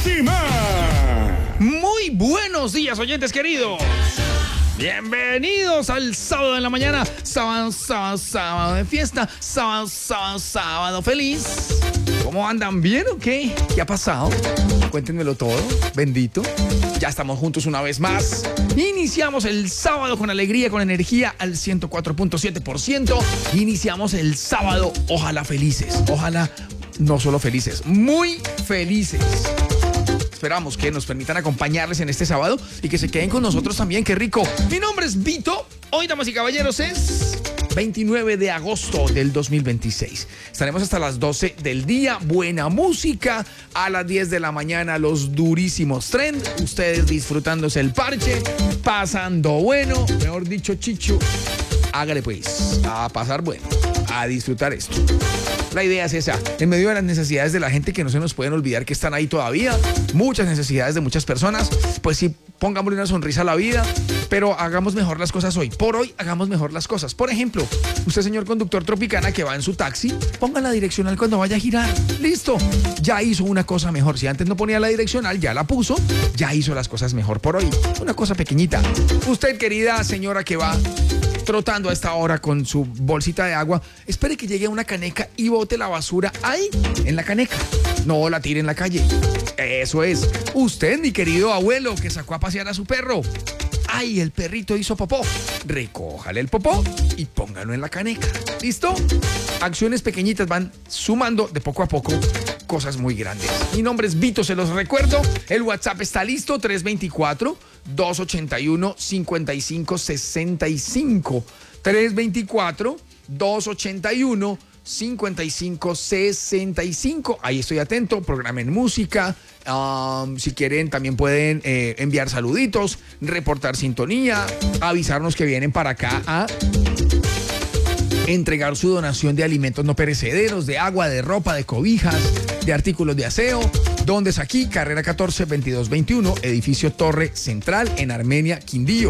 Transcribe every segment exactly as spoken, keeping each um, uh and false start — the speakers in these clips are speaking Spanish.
máxima. Muy buenos días, oyentes queridos. Bienvenidos al sábado en la mañana. Sábado, sábado, sábado de fiesta. Sábado, sábado, sábado feliz. ¿Cómo andan? ¿Bien o qué? ¿Qué ha pasado? Cuéntenmelo todo. Bendito. Ya estamos juntos una vez más. Iniciamos el sábado con alegría, con energía al ciento cuatro punto siete por ciento. Iniciamos el sábado, ojalá felices. Ojalá no solo felices, muy felices. Esperamos que nos permitan acompañarles en este sábado y que se queden con nosotros también. ¡Qué rico! Mi nombre es Vito. Hoy, damas y caballeros, es veintinueve de agosto del dos mil veintiséis. Estaremos hasta las doce del día. Buena música. A las diez de la mañana, los durísimos trend. Ustedes disfrutándose el parche. Pasando bueno. Mejor dicho, chicho. Hágale pues. A pasar bueno. A disfrutar esto. La idea es esa, en medio de las necesidades de la gente que no se nos pueden olvidar que están ahí todavía, muchas necesidades de muchas personas, pues sí, pongámosle una sonrisa a la vida, pero hagamos mejor las cosas hoy. Por hoy, hagamos mejor las cosas. Por ejemplo, usted, señor conductor Tropicana, que va en su taxi, ponga la direccional cuando vaya a girar. Listo, ya hizo una cosa mejor. Si antes no ponía la direccional, ya la puso, ya hizo las cosas mejor por hoy. Una cosa pequeñita. Usted, querida señora que va trotando a esta hora con su bolsita de agua, espere que llegue a una caneca y bote la basura ahí, en la caneca. No la tire en la calle. Eso es. Usted, mi querido abuelo, que sacó a pasear a su perro. ¡Ay, el perrito hizo popó! Recójale el popó y póngalo en la caneca. ¿Listo? Acciones pequeñitas van sumando de poco a poco cosas muy grandes. Mi nombre es Vito, se los recuerdo. El WhatsApp está listo, tres dos cuatro, dos ocho uno, cinco cinco seis cinco. tres dos cuatro, dos ocho uno, cinco cinco seis cinco. Ahí estoy atento, programen música. Um, si quieren también pueden eh, enviar saluditos, reportar sintonía, avisarnos que vienen para acá a entregar su donación de alimentos no perecederos, de agua, de ropa, de cobijas, de artículos de aseo. ¿Dónde es aquí? Carrera catorce, veintidós veintiuno, edificio Torre Central en Armenia, Quindío.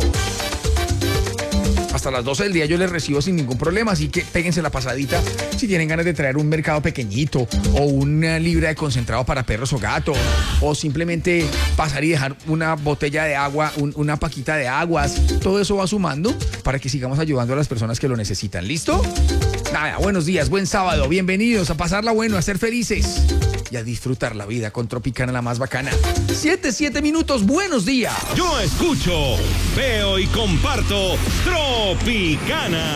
Hasta las doce del día yo les recibo sin ningún problema, así que péguense la pasadita si tienen ganas de traer un mercado pequeñito o una libra de concentrado para perros o gatos, o simplemente pasar y dejar una botella de agua, un, una paquita de aguas. Todo eso va sumando para que sigamos ayudando a las personas que lo necesitan. ¿Listo? Nada, buenos días, buen sábado, bienvenidos a pasarla bueno, a ser felices y a disfrutar la vida con Tropicana, la más bacana. Siete, siete minutos, buenos días. Yo escucho, veo y comparto Tropicana.